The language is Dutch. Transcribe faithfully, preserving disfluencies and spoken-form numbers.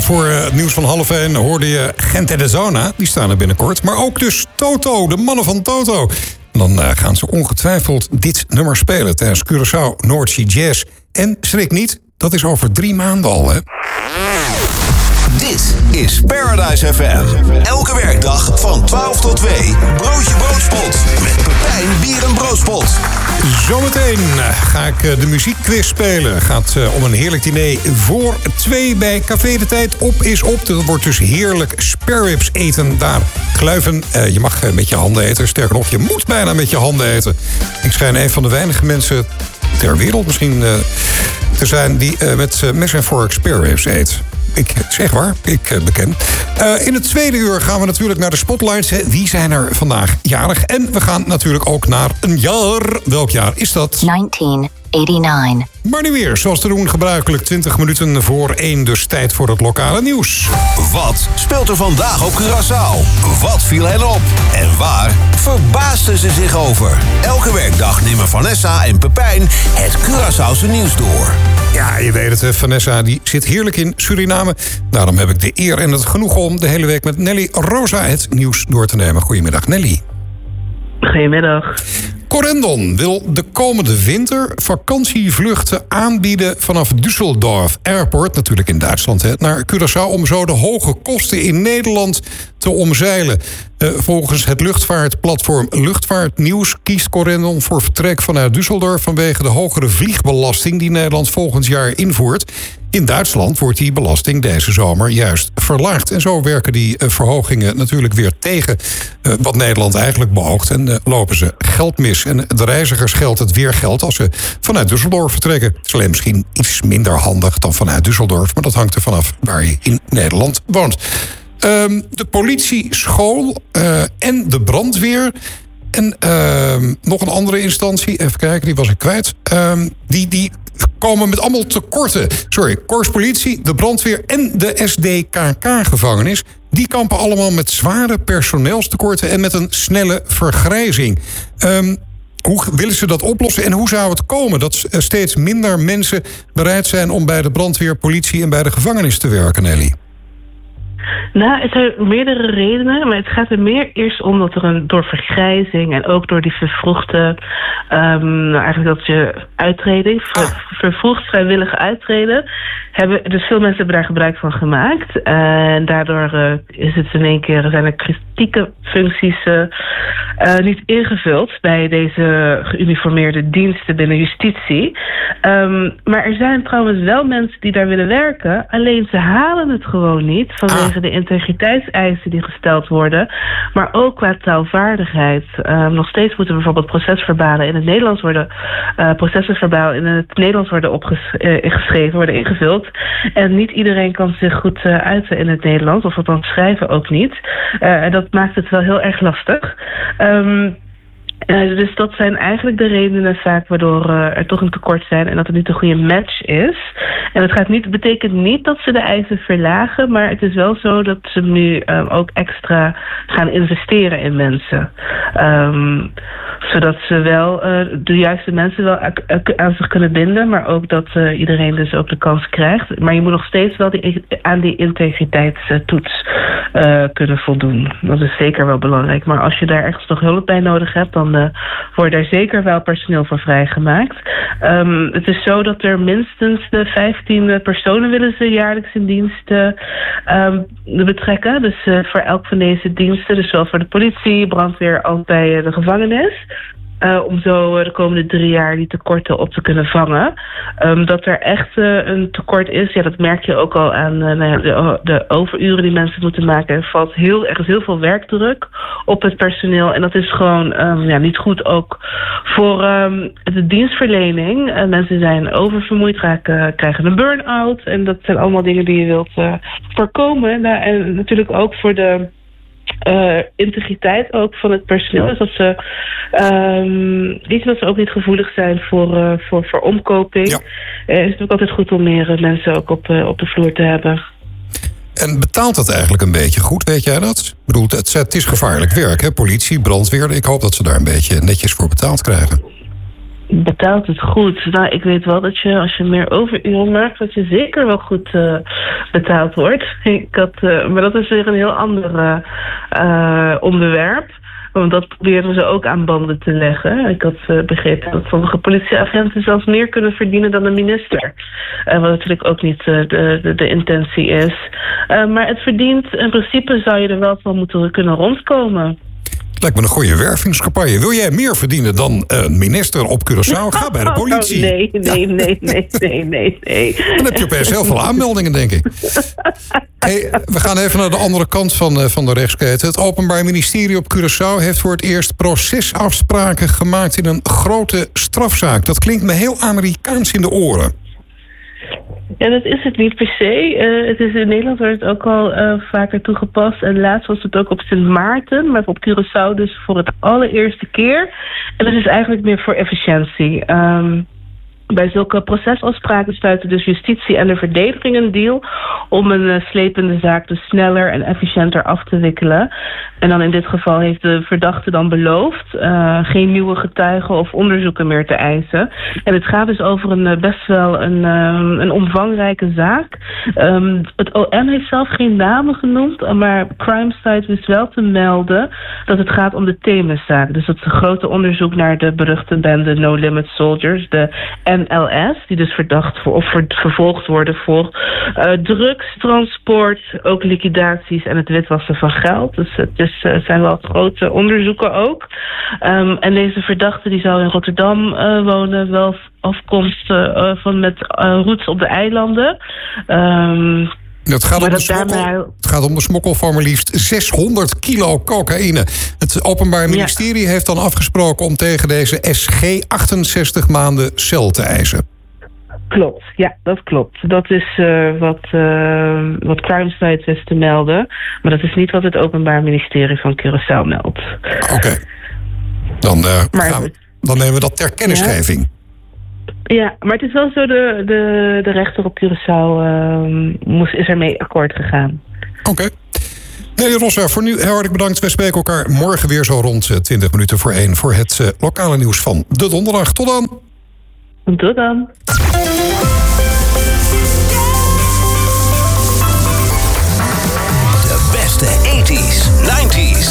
Vlak voor het nieuws van half één hoorde je Gente de Zona. Die staan er binnenkort. Maar ook dus Toto, de mannen van Toto. En dan uh, gaan ze ongetwijfeld dit nummer spelen tijdens Curaçao North Sea Jazz. En schrik niet, dat is over drie maanden al, hè. Dit is Paradise F M. Elke werkdag van twaalf tot twee. Broodje Broodspot. Met Pepijn Bier en Broodspot. Zometeen ga ik de muziekquiz spelen. Gaat om een heerlijk diner voor twee bij Café de Tijd. Op is op. Er wordt dus heerlijk spare ribs eten daar. Kluiven, uh, je mag met je handen eten. Sterker nog, je moet bijna met je handen eten. Ik schijn een van de weinige mensen ter wereld misschien uh, te zijn die uh, met uh, mes en vork spare ribs eet. Ik zeg waar, ik uh, beken. Uh, in het tweede uur gaan we natuurlijk naar de spotlights. Hè. Wie zijn er vandaag jarig? En we gaan natuurlijk ook naar een jaar. Welk jaar is dat? negentien eenennegentig. Maar nu weer, zoals te doen, gebruikelijk twintig minuten voor één. Dus tijd voor het lokale nieuws. Wat speelt er vandaag op Curaçao? Wat viel hen op? En waar verbaasden ze zich over? Elke werkdag nemen Vanessa en Pepijn het Curaçaose nieuws door. Ja, je weet het, Vanessa die zit heerlijk in Suriname. Daarom heb ik de eer en het genoegen om de hele week met Nelly Rosa het nieuws door te nemen. Goedemiddag, Nelly. Goedemiddag. Corendon wil de komende winter vakantievluchten aanbieden vanaf Düsseldorf Airport, natuurlijk in Duitsland, hè, naar Curaçao om zo de hoge kosten in Nederland te omzeilen. Uh, volgens het luchtvaartplatform Luchtvaartnieuws kiest Corendon voor vertrek vanuit Düsseldorf vanwege de hogere vliegbelasting die Nederland volgend jaar invoert. In Duitsland wordt die belasting deze zomer juist verlaagd. En zo werken die uh, verhogingen natuurlijk weer tegen uh, wat Nederland eigenlijk beoogt. En uh, lopen ze geld mis. En de reizigers geldt het weer geld als ze vanuit Düsseldorf vertrekken. Het is alleen misschien iets minder handig dan vanuit Düsseldorf. Maar dat hangt er vanaf waar je in Nederland woont. Um, de politie, school uh, en de brandweer. En uh, nog een andere instantie, even kijken, die was ik kwijt. Um, die, die komen met allemaal tekorten. Sorry, Korpspolitie, de brandweer en de S D K K-gevangenis. Die kampen allemaal met zware personeelstekorten en met een snelle vergrijzing. Um, hoe willen ze dat oplossen en hoe zou het komen dat steeds minder mensen bereid zijn om bij de brandweer, politie en bij de gevangenis te werken, Nelly? Nou, het zijn meerdere redenen, maar het gaat er meer eerst om dat er een, door vergrijzing en ook door die vervroegde, um, nou eigenlijk dat je uittreding, ver, vervroegd vrijwillige uittreden, hebben, dus veel mensen hebben daar gebruik van gemaakt. En daardoor uh, is het in één keer, zijn er kritieke functies uh, uh, niet ingevuld bij deze geuniformeerde diensten binnen justitie. Um, maar er zijn trouwens wel mensen die daar willen werken, alleen ze halen het gewoon niet vanwege de integriteitseisen die gesteld worden, maar ook qua taalvaardigheid. Uh, nog steeds moeten bijvoorbeeld procesverbalen in het Nederlands worden, uh, procesverbaal in het Nederlands worden opgeschreven, uh, worden ingevuld. En niet iedereen kan zich goed uh, uiten in het Nederlands, of althans schrijven ook niet. Uh, en dat maakt het wel heel erg lastig. Um, Uh, dus dat zijn eigenlijk de redenen vaak waardoor uh, er toch een tekort zijn en dat het niet een goede match is. En het gaat niet, betekent niet dat ze de eisen verlagen, maar het is wel zo dat ze nu uh, ook extra gaan investeren in mensen. Um, zodat ze wel uh, de juiste mensen wel aan zich kunnen binden, maar ook dat uh, iedereen dus ook de kans krijgt. Maar je moet nog steeds wel die, aan die integriteitstoets uh, kunnen voldoen. Dat is zeker wel belangrijk. Maar als je daar ergens nog hulp bij nodig hebt, dan uh, wordt daar zeker wel personeel voor vrijgemaakt. Um, het is zo dat er minstens de vijftien personen willen ze jaarlijks in dienst uh, um, betrekken. Dus uh, voor elk van deze diensten, dus zowel voor de politie, brandweer als bij uh, de gevangenis. Uh, om zo uh, de komende drie jaar die tekorten op te kunnen vangen. Um, dat er echt uh, een tekort is, ja, dat merk je ook al aan uh, nou ja, de, de overuren die mensen moeten maken. Er valt heel, er is heel veel werkdruk op het personeel. En dat is gewoon um, ja, niet goed ook voor um, de dienstverlening. Uh, mensen zijn oververmoeid, raken, krijgen een burn-out. En dat zijn allemaal dingen die je wilt uh, voorkomen. Nou, en natuurlijk ook voor de Uh, integriteit ook van het personeel. Dus dat ze um, iets dat ze ook niet gevoelig zijn voor, uh, voor, voor omkoping. Ja. Uh, is het natuurlijk altijd goed om meer uh, mensen ook op, uh, op de vloer te hebben. En betaalt dat eigenlijk een beetje goed, weet jij dat? Ik bedoel, het, het is gevaarlijk werk, hè? Politie, brandweer. Ik hoop dat ze daar een beetje netjes voor betaald krijgen. Betaalt het goed? Nou, ik weet wel dat je, als je meer overuren maakt, dat je zeker wel goed uh, betaald wordt. Ik had, uh, maar dat is weer een heel ander uh, onderwerp. Want dat probeerden ze ook aan banden te leggen. Ik had uh, begrepen dat sommige politieagenten zelfs meer kunnen verdienen dan de minister. Uh, wat natuurlijk ook niet uh, de, de, de intentie is. Uh, maar het verdient, in principe zou je er wel van moeten kunnen rondkomen. Lijkt me een goede wervingscampagne. Wil jij meer verdienen dan een minister op Curaçao? Ga bij de politie. Oh, nee, nee, nee, nee, nee, nee, nee. Dan heb je opeens heel veel aanmeldingen, denk ik. Hey, we gaan even naar de andere kant van, van de rechtsketen. Het Openbaar Ministerie op Curaçao heeft voor het eerst procesafspraken gemaakt in een grote strafzaak. Dat klinkt me heel Amerikaans in de oren. Ja, dat is het niet per se. Uh, het is in Nederland wordt het ook al uh, vaker toegepast. En laatst was het ook op Sint Maarten, maar op Curaçao dus voor het allereerste keer. En dat is eigenlijk meer voor efficiëntie. Um, Bij zulke procesafspraken sluiten dus justitie en de verdediging een deal om een uh, slepende zaak dus sneller en efficiënter af te wikkelen. En dan in dit geval heeft de verdachte dan beloofd uh, geen nieuwe getuigen of onderzoeken meer te eisen. En het gaat dus over een uh, best wel een, uh, een omvangrijke zaak. Um, het O M heeft zelf geen namen genoemd, maar CrimeSite wist wel te melden dat het gaat om de Themiszaak. Dus dat is een grote onderzoek naar de beruchte bende No Limit Soldiers, de N L S, die dus verdacht voor, of ver, vervolgd worden voor uh, drugstransport, ook liquidaties en het witwassen van geld. Dus het is, uh, zijn wel grote onderzoeken ook. Um, en deze verdachte die zou in Rotterdam uh, wonen, wel afkomst uh, van met uh, roots op de eilanden. Um, Het gaat, om de smokkel, daarmee... het gaat om de smokkel van maar liefst zeshonderd kilo cocaïne. Het Openbaar Ministerie ja. heeft dan afgesproken om tegen deze S G achtenzestig maanden cel te eisen. Klopt, ja, dat klopt. Dat is uh, wat, uh, wat CrimeSite wist te melden. Maar dat is niet wat het Openbaar Ministerie van Curaçao meldt. Oké. Okay. Dan, uh, gaan, dan nemen we dat ter kennisgeving. Ja. Ja, maar het is wel zo, de, de, de rechter op Curaçao uh, moest, is ermee akkoord gegaan. Oké. Okay. Nee, Rosa, voor nu heel hartelijk bedankt. Wij spreken elkaar morgen weer zo rond twintig minuten voor één... voor het uh, lokale nieuws van de donderdag. Tot dan. Tot dan. De beste tachtiger, negentiger